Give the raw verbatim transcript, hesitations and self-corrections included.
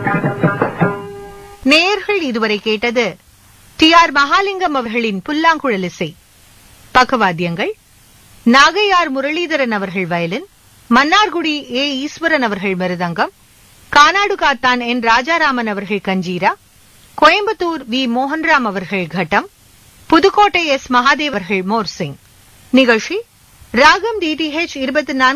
நேயர்கள் இதுவரை கேட்டது டி ஆர் மகாலிங்கம் அவர்களின் புல்லாங்குழல் இசை. பக்கவாத்தியங்கள் நாகையார் முரளிதரன் அவர்கள் வயலின், மன்னார்குடி ஏ ஈஸ்வரன் அவர்கள் மிருதங்கம், கானாடு காத்தான் என் ராஜாராமன் அவர்கள் கஞ்சீரா, கோயம்புத்தூர் வி மோகன்ராம் அவர்கள் கட்டம், புதுக்கோட்டை எஸ் மகாதேவ் அவர்கள் மோர்சிங். நிகழ்ச்சி ராகம் டிடிஹெச் இருபத்தி நான்கு